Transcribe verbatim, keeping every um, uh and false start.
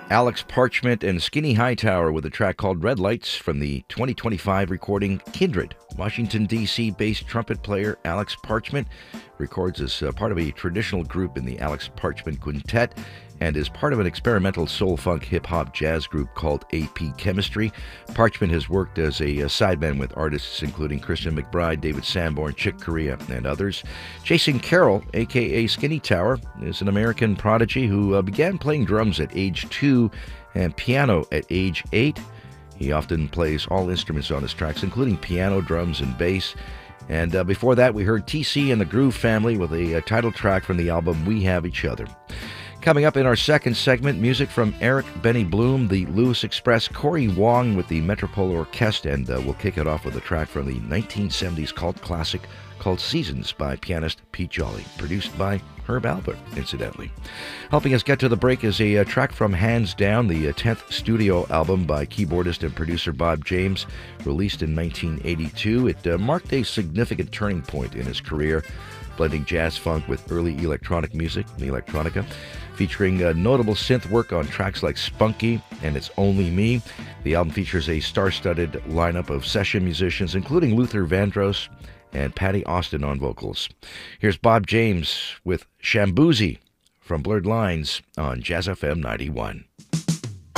Alex Parchment and Skinny Hightower with a track called Red Lights from the twenty twenty-five recording Kindred. Washington, D C-based trumpet player Alex Parchment records as uh, part of a traditional group in the Alex Parchment Quintet and is part of an experimental soul-funk hip-hop jazz group called A P Chemistry. Parchment has worked as a, a sideman with artists including Christian McBride, David Sanborn, Chick Corea, and others. Jason Carroll, a k a. Skinny Tower, is an American prodigy who uh, began playing drums at age two and piano at age eight. He often plays all instruments on his tracks, including piano, drums, and bass. And uh, before that, we heard T C and the Groove Family with a, a title track from the album We Have Each Other. Coming up in our second segment, music from Eric Benny Bloom, the Lewis Express, Corey Wong with the Metropole Orchestra, and uh, we'll kick it off with a track from the nineteen seventies cult classic called Seasons by pianist Pete Jolly, produced by Herb Alpert, incidentally. Helping us get to the break is a, a track from Hands Down, the uh, tenth studio album by keyboardist and producer Bob James, released in nineteen eighty-two. It uh, marked a significant turning point in his career, blending jazz funk with early electronic music, the electronica, featuring uh, notable synth work on tracks like Spunky and It's Only Me. The album features a star-studded lineup of session musicians, including Luther Vandross and Patty Austin on vocals. Here's Bob James with Shambuzi from Blurred Lines on Jazz F M ninety-one.